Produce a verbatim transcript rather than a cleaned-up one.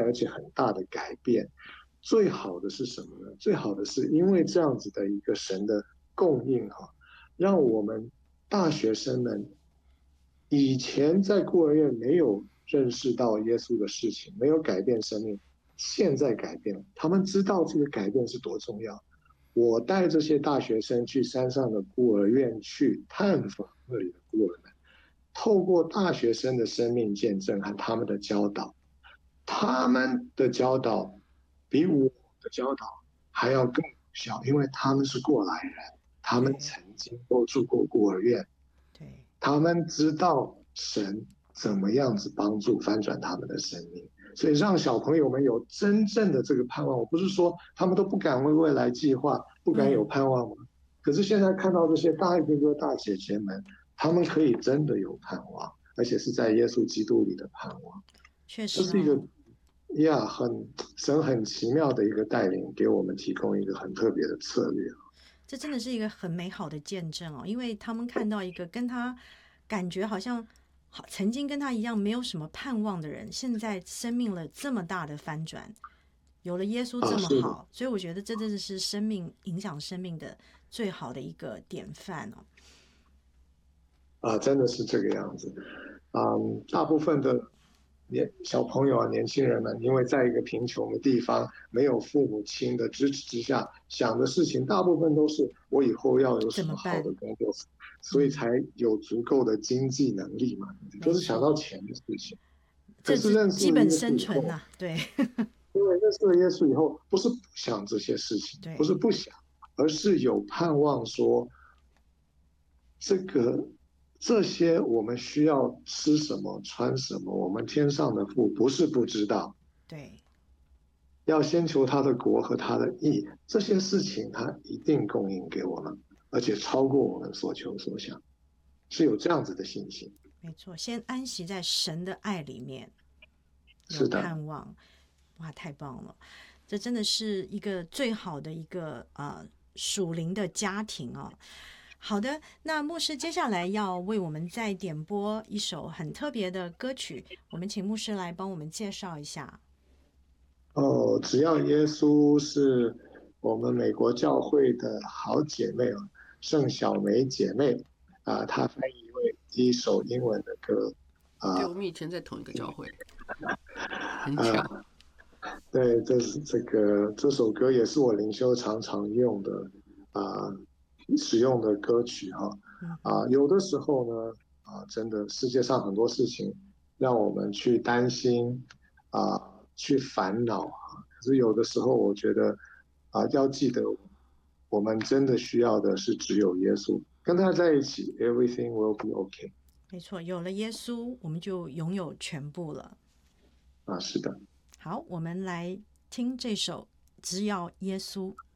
而且很大的改变。最好的是什么呢？最好的是因为这样子的一个神的供应哈，让我们大学生们以前在孤儿院没有认识到耶稣的事情，没有改变生命，现在改变了，他们知道这个改变是多重要。我带这些大学生去山上的孤儿院去探访那里的孤儿们，透过大学生的生命见证和他们的教导，他们的教导比我的教导还要更有效，因为他们是过来人，他们曾经都住过孤儿院， 对， 他们知道神怎么样子帮助翻转他们的生命，所以让小朋友们有真正的这个盼望。我不是说他们都不敢为未来计划，不敢有盼望吗？嗯、可是现在看到这些大哥哥大姐姐们，他们可以真的有盼望，而且是在耶稣基督里的盼望。 确实这是一个哦。 呀，很神很奇妙的一个带领，给我们提供一个很特别的策略。 这真的是一个很美好的见证哦，因为他们看到一个跟他感觉好像好曾经跟他一样没有什么盼望的人，现在生命了这么大的翻转，有了耶稣这啊， 么是的， 好，所以我觉得这真的是生命影响生命的最好的一个典范哦。 啊，真的是这个样子。嗯，大部分的年小朋友啊，年轻人们，因为在一个贫穷的地方，没有父母亲的支持之下，想的事情大部分都是我以后要有怎什么好的么办？ 工作，所以嗯， 才有足够的经济能力嘛，都是想到没错， 钱的事情。可这是是认识基本了耶稣生存呐、 以后， 啊对因为认识了耶稣以后，不是不想这些事情，不是对， 不想，而是有盼望说，这个这些我们需要吃什么、穿什么，我们天上的父不是不知道， 对， 要先求他的国和他的义，这些事情他一定供应给我们，而且超过我们所求所想，是有这样子的信心。 没错，先安息在神的爱里面，有是的， 盼望。哇，太棒了！这真的是一个最好的一个呃属灵的家庭哦。好的，那牧师接下来要为我们再点播一首很特别的歌曲，我们请牧师来帮我们介绍一下。 哦，只要耶稣是我们美国教会的好姐妹哦，盛小梅姐妹啊，她翻译一位一首英文的歌对， 啊我们以前在同一个教会，很巧。 啊，对，这是这个这首歌也是我灵修常常用的啊使用的歌曲哈啊，有的时候呢啊，真的世界上很多事情让我们去担心啊，去烦恼啊，可是有的时候我觉得啊，要记得我们真的需要的是只有耶稣，跟他在一起，everything will be okay。 没错，有了耶稣，我们就拥有全部了。 啊，是的。 好，我们来听这首《只要耶稣》。